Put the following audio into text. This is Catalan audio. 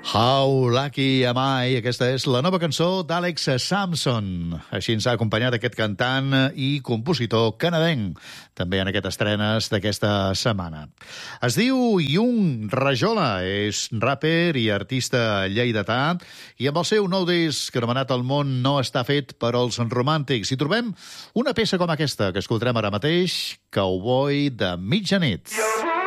How Lucky Am I? Aquesta és la nova cançó d'Alex Samson. Així ens ha acompanyat aquest cantant i compositor canadenc, també en aquestes estrenes d'aquesta setmana. Es diu Yung Rajola, és rapper i artista lleidatà, i amb el seu nou disc anomenat El món no està fet per als romàntics. Hi trobem una peça com aquesta que escoltarem ara mateix, Cowboy de mitjanit.